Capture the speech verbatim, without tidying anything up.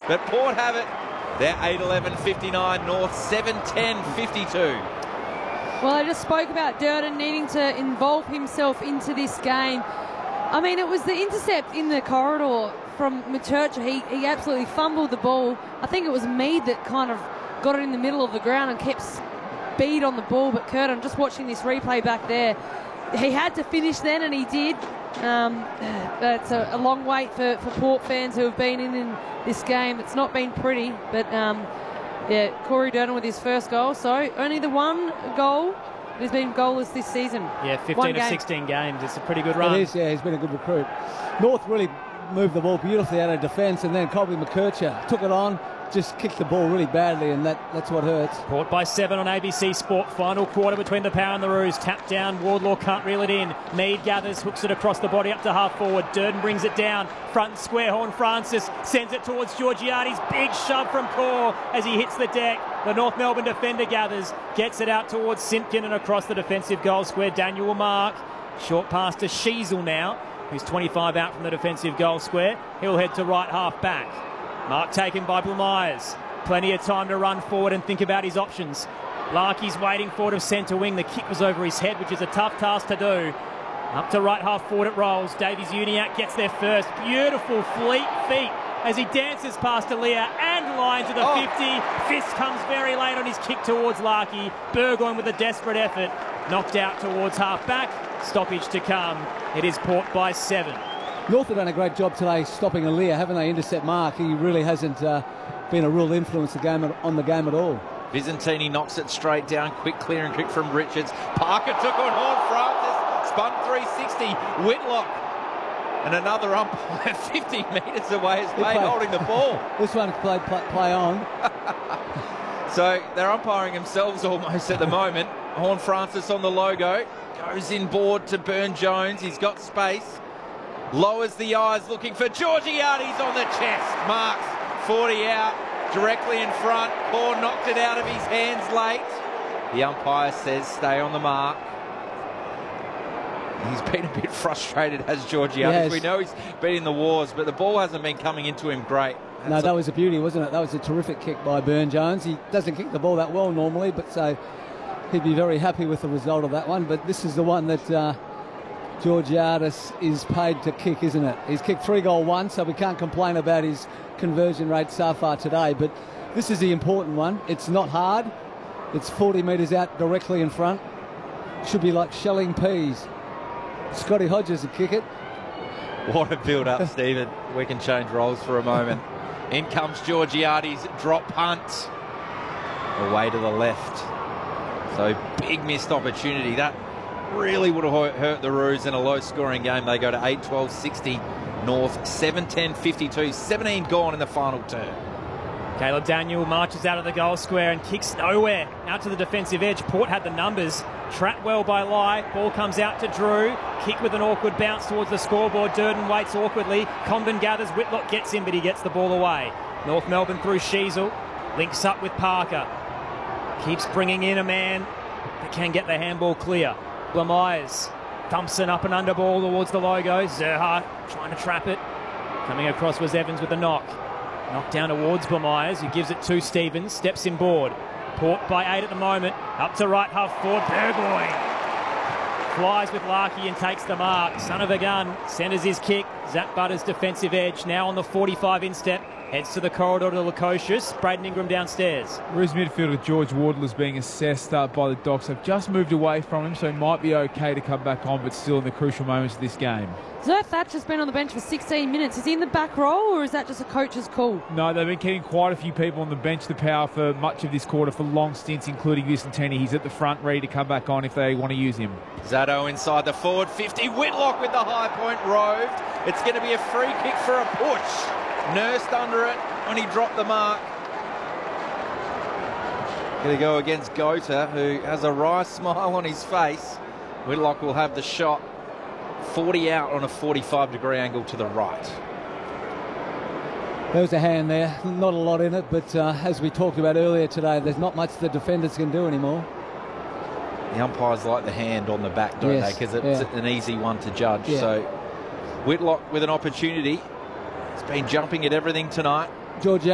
But Port have it. They're eight eleven fifty-nine, North seven ten fifty-two. Well, I just spoke about Durden needing to involve himself into this game. I mean, it was the intercept in the corridor from Maturcha. He, he absolutely fumbled the ball. I think it was Mead that kind of got it in the middle of the ground and kept speed on the ball. But Kurt, I'm just watching this replay back there. He had to finish then, and he did. Um, that's a, a long wait for, for Port fans who have been in, in this game. It's not been pretty, but um, yeah, Corey Durden with his first goal. So only the one goal that has been goalless this season. Yeah, fifteen of sixteen games. It's a pretty good run. It is, yeah, he's been a good recruit. North really moved the ball beautifully out of defence, and then Colby McKercher took it on, just kicked the ball really badly, and that, that's what hurts. Port by seven on A B C Sport. Final quarter between the Power and the Roos. Tap down. Wardlaw can't reel it in. Mead gathers, hooks it across the body up to half forward. Durden brings it down. Front and square. Horne-Francis sends it towards Georgiades. Big shove from Core as he hits the deck. The North Melbourne defender gathers, gets it out towards Simpkin and across the defensive goal square. Daniel Mark. Short pass to Sheasel now, who's twenty-five out from the defensive goal square. He'll head to right half back. Mark taken by Myers. Plenty of time to run forward and think about his options. Larkey's waiting for it of centre wing. The kick was over his head, which is a tough task to do. Up to right half forward it rolls. Davies Uniacke gets there first. Beautiful fleet feet as he dances past Aaliyah and line to the oh. fifty. Fist comes very late on his kick towards Larkey. Burgoyne with a desperate effort. Knocked out towards half back. Stoppage to come. It is Port by seven. North have done a great job today stopping Aaliyah, haven't they? Intercept Mark. He really hasn't uh, been a real influence the game on the game at all. Visentini knocks it straight down. Quick clearing kick from Richards. Parker took on Horne-Francis. Spun three sixty. Whitlock. And another umpire fifty metres away is played holding the ball. This one played play, play on. So they're umpiring themselves almost at the moment. Horne-Francis on the logo. Goes inboard to Burne-Jones. He's got space. Lowers the eyes looking for Georgiades on the chest. Marks forty out. Directly in front. Core knocked it out of his hands late. The umpire says stay on the mark. He's been a bit frustrated as Georgiades. Yes. We know he's been in the wars, but the ball hasn't been coming into him great. That's no, that was a beauty, wasn't it? That was a terrific kick by Burne-Jones. He doesn't kick the ball that well normally, but so he'd be very happy with the result of that one. But this is the one that uh, Georgiades is paid to kick, isn't it? He's kicked three goal one, so we can't complain about his conversion rate so far today. But this is the important one. It's not hard. It's forty metres out directly in front. Should be like shelling peas. Scotty Hodges would kick it. What a build-up, Stephen. We can change roles for a moment. In comes Georgiades, drop punt. Away to the left. So big missed opportunity. That really would have hurt the Roos in a low-scoring game. They go to eight twelve sixty North, seven ten fifty-two. seventeen gone in the final turn. Caleb Daniel marches out of the goal square and kicks nowhere. Out to the defensive edge. Port had the numbers. Trapped well by Lai. Ball comes out to Drew. Kick with an awkward bounce towards the scoreboard. Durden waits awkwardly. Condon gathers. Whitlock gets in, but he gets the ball away. North Melbourne through Sheasel. Links up with Parker. Keeps bringing in a man that can get the handball clear. Myers. Thompson up and under ball towards the logo. Zerha trying to trap it. Coming across was Evans with a knock. Knocked down towards Myers, who gives it to Stevens. Steps inboard. Port by eight at the moment. Up to right half forward. Burgoyne flies with Larkey and takes the mark. Son of a gun. Centres his kick. Zach Butters defensive edge. Now on the forty-five instep. Heads to the corridor to Lukosius. Braden Ingram downstairs. Roos midfielder George Wardle is being assessed uh, by the Docs. They've just moved away from him, so he might be okay to come back on, but still in the crucial moments of this game. Zerf Thatcher's been on the bench for sixteen minutes. Is he in the back row, or is that just a coach's call? No, they've been keeping quite a few people on the bench, the Power, for much of this quarter, for long stints, including Visentini. He's at the front, ready to come back on if they want to use him. Zato inside the forward fifty. Whitlock with the high point roved. It's going to be a free kick for a push. Nursed under it when he dropped the mark. Going to go against Gota, who has a wry smile on his face. Whitlock will have the shot. forty out on a forty-five degree angle to the right. There was a hand there. Not a lot in it, but uh, as we talked about earlier today, there's not much the defenders can do anymore. The umpires like the hand on the back, don't yes, they? Because it's yeah. an easy one to judge. Yeah. So Whitlock with an opportunity. He's been jumping at everything tonight. Georgia